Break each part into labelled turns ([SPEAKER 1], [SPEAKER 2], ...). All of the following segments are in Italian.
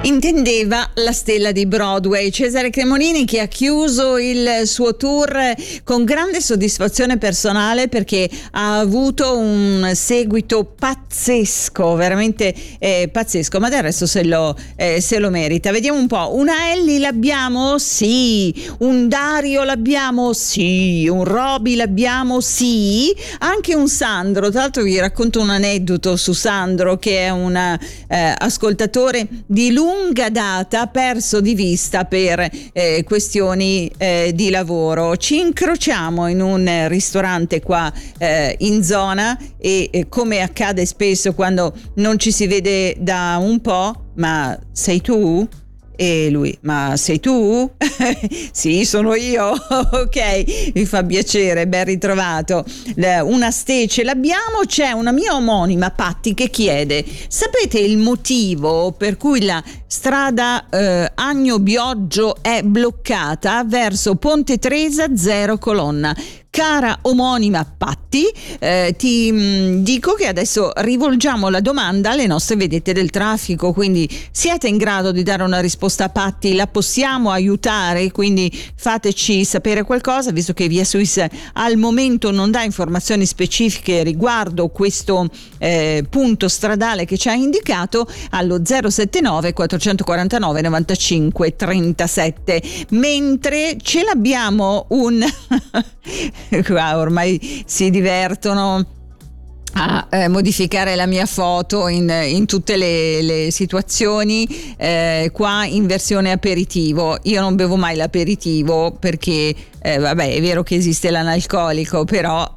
[SPEAKER 1] Intendeva la stella di Broadway, Cesare Cremonini, che ha chiuso il suo tour con grande soddisfazione personale perché ha avuto un seguito pazzesco, veramente pazzesco, ma del resto se lo merita. Vediamo un po', una Ellie l'abbiamo? Sì. Un Dario l'abbiamo? Sì. Un Roby l'abbiamo? Sì. Anche un Sandro, tra l'altro vi racconto un aneddoto su Sandro, che è un ascoltatore di lunga data, perso di vista per questioni di lavoro. Ci incrociamo in un ristorante qua in zona e come accade spesso quando non ci si vede da un po', ma sei tu? E lui, ma sei tu? Sì, sono io. Ok, mi fa piacere, ben ritrovato. Una Stece l'abbiamo. C'è una mia omonima, Patti, che chiede: sapete il motivo per cui la strada Agno Bioggio è bloccata verso Ponte Tresa 0 colonna? Cara omonima Patti, ti dico che adesso rivolgiamo la domanda alle nostre vedette del traffico, quindi siete in grado di dare una risposta a Patti? La possiamo aiutare? Quindi fateci sapere qualcosa, visto che Via Suisse al momento non dà informazioni specifiche riguardo questo punto stradale che ci ha indicato, allo 079 449 95 37. Mentre ce l'abbiamo un qua ormai si divertono a modificare la mia foto in tutte le situazioni, qua in versione aperitivo. Io non bevo mai l'aperitivo perché vabbè, è vero che esiste l'analcolico, però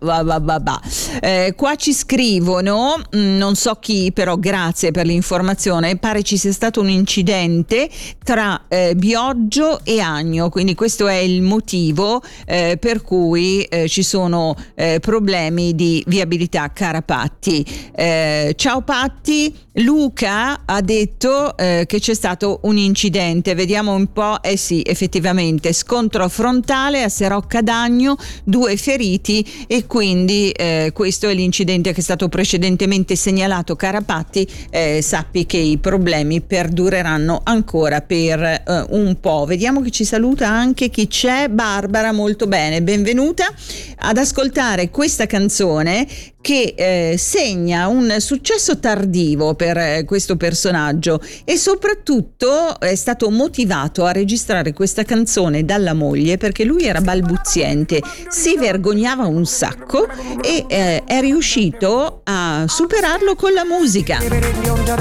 [SPEAKER 1] qua ci scrivono, non so chi, però grazie per l'informazione, pare ci sia stato un incidente tra Bioggio e Agno, quindi questo è il motivo per cui ci sono problemi di viabilità. Cara Patti, ciao Patti. Luca ha detto che c'è stato un incidente, vediamo un po'. Sì, effettivamente scontro frontale a Serocca d'Agno, 2 feriti, e quindi questo è l'incidente che è stato precedentemente segnalato. Cara Patti, sappi che i problemi perdureranno ancora per un po'. Vediamo che ci saluta anche chi c'è. Barbara, molto bene, benvenuta ad ascoltare questa canzone che segna un successo tardivo per questo personaggio, e soprattutto è stato motivato a registrare questa canzone dalla moglie perché lui era balbuziente, si vergognava un sacco e è riuscito a superarlo con la musica.